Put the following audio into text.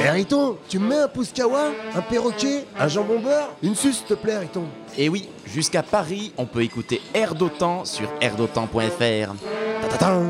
Eh Riton, tu me mets un pouce kawa, un perroquet, un jambon beurre, une suce s'il te plaît Riton. Et oui, jusqu'à Paris, on peut écouter Air d'Otan sur airdotan.fr. Ta-ta-ta.